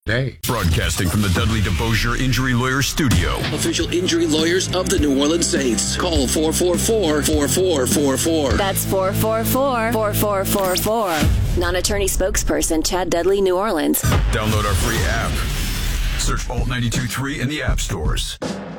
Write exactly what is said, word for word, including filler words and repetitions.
Day. Broadcasting from the Dudley DeBosier Injury Lawyer Studio. Official injury lawyers of the New Orleans Saints. Call four four four, four four four four. That's four four four, four four four four. Non-attorney spokesperson Chad Dudley, New Orleans. Download our free app. Search Alt ninety-two point three in the app stores.